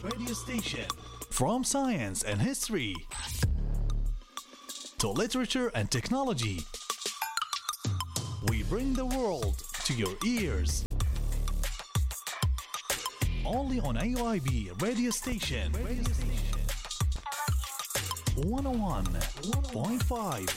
radio station. From science and history to literature and technology, we bring the world to your ears. Only on AIB radio station. 101.5